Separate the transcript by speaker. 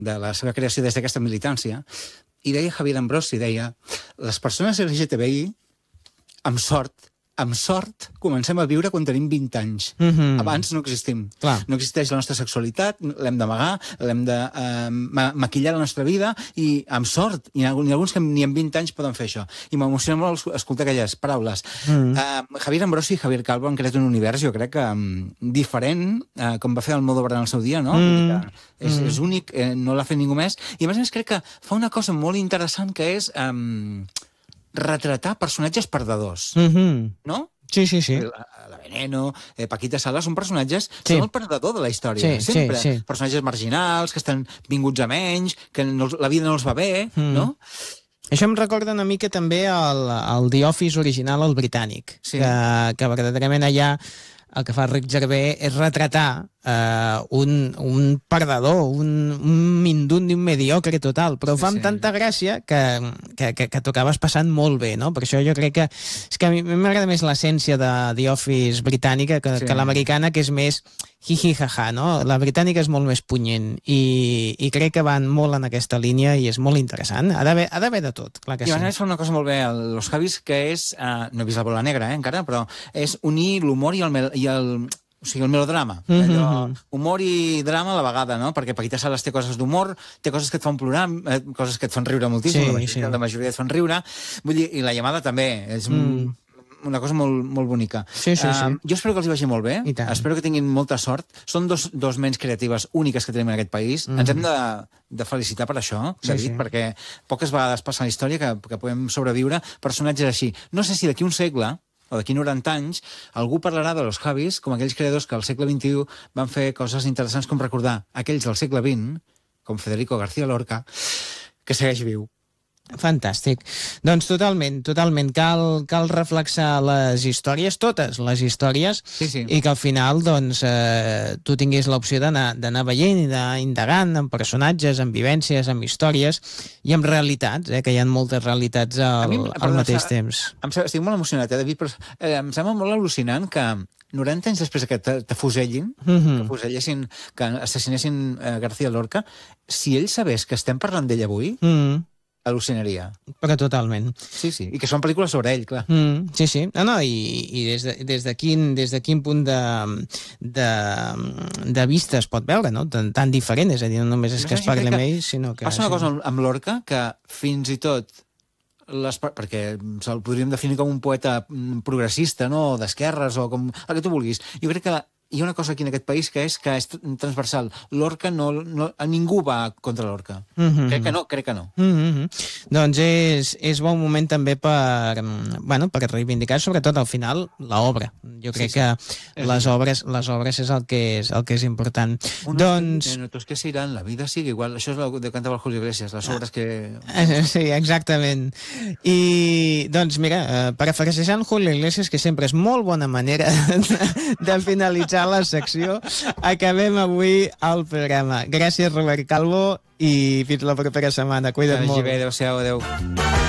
Speaker 1: de la seva creació des d'aquesta militància, i deia Javier Ambrosi, deia, les persones LGTBI, amb sort, comencem a viure quan tenim 20 anys. Abans no existim.
Speaker 2: Clar.
Speaker 1: No existeix la nostra sexualitat, l'hem d'amagar, l'hem de maquillar la nostra vida, i amb sort, hi ha alguns que ni amb 20 anys poden fer això. I m'emociona molt escoltar aquelles paraules. Javier Ambrosi i Javier Calvo han creat un univers, jo crec que diferent, com va fer el Almodóvar en el seu dia, no? És únic, no l'ha fet ningú més. I a més crec que fa una cosa molt interessant, que és retratar personatges perdedors, no?
Speaker 2: Sí.
Speaker 1: La Veneno, Paquita Sala, són personatges que són el perdedor de la història. Sempre. Personatges marginals, que estan vinguts a menys, que la vida no els va bé, no?
Speaker 2: Això em recorda una mica també el The Office original, el britànic, que verdaderament allà el que fa Rick Gervais és retratar un perdedor, un mindun i un mediocre total, però ho fa amb tanta gràcia que t'ho acabes passant molt bé, no? Per això jo crec que és que a mi m'agrada més l'essència de The Office britànica que l'americana, que és més hi-hi-ha-ha, no? La britànica és molt més punyent i crec que van molt en aquesta línia i és molt interessant. Ha d'haver de tot, clar que sí.
Speaker 1: I a més fa una cosa molt bé Los Javis, que és, no he vist la bola negra encara, però és unir l'humor i el melodrama. Humor i drama a la vegada, no? Perquè Paquita Salas té coses d'humor, té coses que et fan plorar, coses que et fan riure moltíssim, la majoria et fan riure. Vull dir, i la llamada també, és una cosa molt bonica. Jo espero que els hi vagi molt bé, espero que tinguin molta sort. Són dos ments creatives úniques que tenim en aquest país. Ens hem de felicitar per això, David, perquè poques vegades passa en la història que podem sobreviure personatges així. No sé si d'aquí un segle o d'aquí 90 anys, algú parlarà de Los Javis com aquells creadors que al segle XXI van fer coses interessants, com recordar aquells del segle XX, com Federico García Lorca, que segueix viu.
Speaker 2: Fantàstic. Doncs totalment. Cal reflexar les històries, totes les històries, i que al final tu tinguis l'opció d'anar veient i d'anar indagant en personatges, en vivències, en històries i en realitats, que hi ha moltes realitats al mateix temps.
Speaker 1: Estic molt emocionat, David, però em sembla molt al·lucinant que 90 anys després que t'afusellin, que assassinessin García Lorca, si ell sabés que estem parlant d'ell avui, al·lucinaria.
Speaker 2: Però totalment.
Speaker 1: Sí, i que són pel·lícules sobre ell, clar.
Speaker 2: Sí. No, i des de quin punt de vista es pot veure, no? Tan diferent, és a dir, no només és que es parli amb ell, sinó que...
Speaker 1: Passa una cosa amb Lorca, que fins i tot perquè se'l podríem definir com un poeta progressista, no? D'esquerres, o com el que tu vulguis. Jo crec que hi ha una cosa aquí en aquest país que és transversal. Lorca ningú va contra Lorca. Crec que no.
Speaker 2: Doncs és bon moment també per reivindicar, sobretot al final, l'obra. Jo crec que les obres és el que és important. Doncs...
Speaker 1: Notos que se irán, la vida sigue igual. Això és el que cantava el Julio Iglesias, les obres que...
Speaker 2: Sí, exactament. I, doncs, mira, parafrasejant Julio Iglesias, que sempre és molt bona manera de finalitzar la secció, acabem avui el programa. Gràcies, Robert Calvo, i fins la propera setmana. Cuida't molt.
Speaker 1: Adéu.